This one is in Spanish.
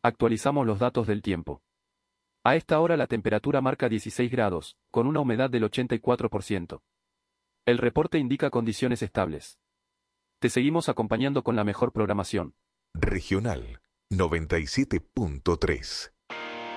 Actualizamos los datos del tiempo. A esta hora la temperatura marca 16 grados, con una humedad del 84%. El reporte indica condiciones estables. Te seguimos acompañando con la mejor programación. Regional 97.3.